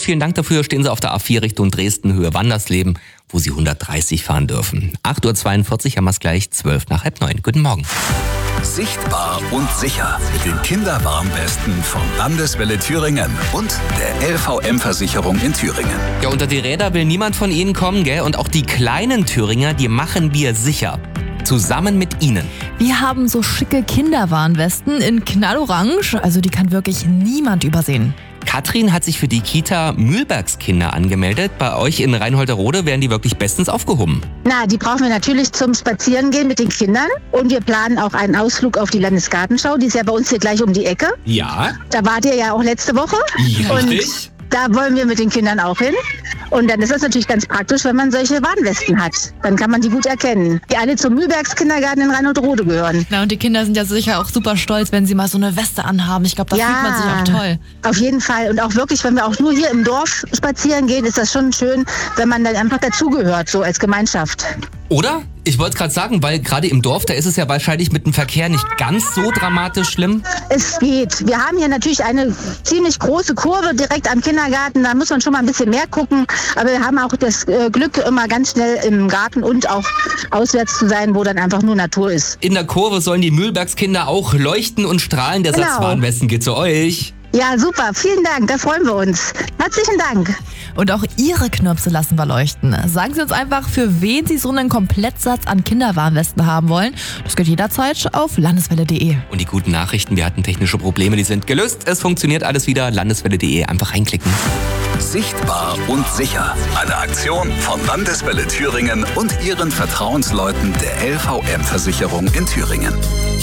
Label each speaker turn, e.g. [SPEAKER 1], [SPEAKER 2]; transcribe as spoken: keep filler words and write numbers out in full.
[SPEAKER 1] Vielen Dank dafür. Stehen Sie auf der A vier Richtung Dresden, Höhe Wandersleben, wo Sie hundertdreißig fahren dürfen. acht Uhr zweiundvierzig haben wir es gleich, zwölf nach halb neun. Guten Morgen.
[SPEAKER 2] Sichtbar und sicher mit den Kinderwarnwesten von Landeswelle Thüringen und der L V M-Versicherung in Thüringen.
[SPEAKER 1] Ja, unter die Räder will niemand von Ihnen kommen, gell? Und auch die kleinen Thüringer, die machen wir sicher. Zusammen mit Ihnen.
[SPEAKER 3] Wir haben so schicke Kinderwarnwesten in knallorange, also die kann wirklich niemand übersehen.
[SPEAKER 1] Katrin hat sich für die Kita Mühlbergskinder angemeldet. Bei euch in Reinholderode werden die wirklich bestens aufgehoben.
[SPEAKER 4] Na, die brauchen wir natürlich zum Spazierengehen mit den Kindern. Und wir planen auch einen Ausflug auf die Landesgartenschau. Die ist ja bei uns hier gleich um die Ecke.
[SPEAKER 1] Ja.
[SPEAKER 4] Da wart ihr ja auch letzte Woche.
[SPEAKER 1] Ja,
[SPEAKER 4] und
[SPEAKER 1] richtig.
[SPEAKER 4] Da wollen wir mit den Kindern auch hin. Und dann ist das natürlich ganz praktisch, wenn man solche Warnwesten hat. Dann kann man die gut erkennen. Die alle zum Mühlbergskindergarten in Reinholderode gehören.
[SPEAKER 3] Na, und die Kinder sind ja sicher auch super stolz, wenn sie mal so eine Weste anhaben. Ich glaube, da
[SPEAKER 4] Ja,
[SPEAKER 3] fühlt man sich auch toll.
[SPEAKER 4] Auf jeden Fall. Und auch wirklich, wenn wir auch nur hier im Dorf spazieren gehen, ist das schon schön, wenn man dann einfach dazugehört, so als Gemeinschaft.
[SPEAKER 1] Oder? Ich wollte es gerade sagen, weil gerade im Dorf, da ist es ja wahrscheinlich mit dem Verkehr nicht ganz so dramatisch schlimm.
[SPEAKER 4] Es geht. Wir haben hier natürlich eine ziemlich große Kurve direkt am Kindergarten. Da muss man schon mal ein bisschen mehr gucken. Aber wir haben auch das äh, Glück, immer ganz schnell im Garten und auch auswärts zu sein, wo dann einfach nur Natur ist.
[SPEAKER 1] In der Kurve sollen die Mühlbergskinder auch leuchten und strahlen. Der
[SPEAKER 4] Genau.
[SPEAKER 1] Satz Warnwesten geht zu euch.
[SPEAKER 4] Ja, super. Vielen Dank. Da freuen wir uns. Herzlichen Dank.
[SPEAKER 3] Und auch Ihre Knirpse lassen wir leuchten. Sagen Sie uns einfach, für wen Sie so einen Komplettsatz an Kinderwarnwesten haben wollen. Das geht jederzeit auf landeswelle punkt de.
[SPEAKER 1] Und die guten Nachrichten, wir hatten technische Probleme, die sind gelöst. Es funktioniert alles wieder. landeswelle punkt de, einfach reinklicken.
[SPEAKER 2] Sichtbar und sicher. Eine Aktion von Landeswelle Thüringen und ihren Vertrauensleuten der L V M-Versicherung in Thüringen.